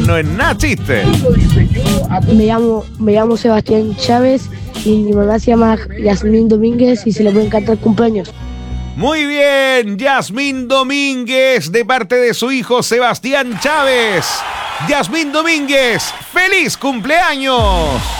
no es nada chiste. Me llamo Sebastián Chávez y mi mamá se llama Yasmín Domínguez y se le puede cantar cumpleaños. Muy bien, Yasmín Domínguez, de parte de su hijo Sebastián Chávez. Yasmín Domínguez, ¡feliz cumpleaños!